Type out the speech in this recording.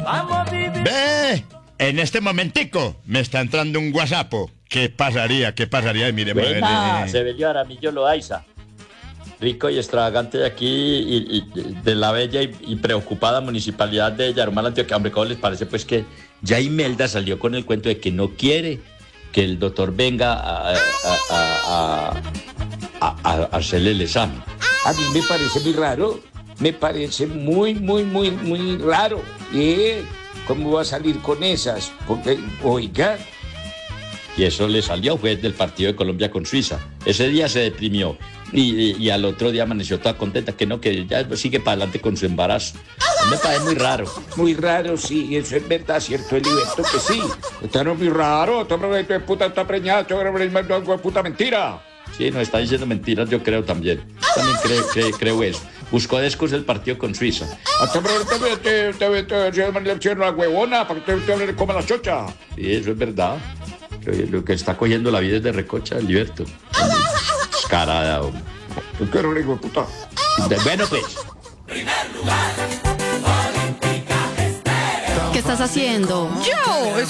Ve, en este momentico me está entrando un WhatsApp. ¿Qué pasaría? Mire, Buena, Sebelio Aramillo Loaiza. Rico y extravagante de aquí y de la bella y preocupada municipalidad de Yarumal, Antioquia. Hombre, ¿cómo les parece pues que ya Imelda salió con el cuento de que no quiere que el doctor venga a hacerle el examen? A mí me parece muy raro, me parece muy raro. ¿Cómo va a salir con esas? Porque, oiga... Y eso le salió a juez del partido de Colombia con Suiza. Ese día se deprimió y al otro día amaneció toda contenta, que ya sigue para adelante con su embarazo. Me parece muy raro. Muy raro, sí, eso es verdad, ¿cierto, Heliberto? Que sí. Esto no es muy raro, esto es puta, está preñada, esto es puta mentira. Sí, nos está diciendo mentiras, yo creo también. También creo eso. Buscó descos del partido con Suiza. Te la huevona, para que te coma la chocha. Sí, eso es verdad. Lo que está cogiendo la vida es de recocha, Heliberto. Descarada, hombre. Yo quiero le digo, puta. Bueno, pues. ¿Qué estás haciendo? Yo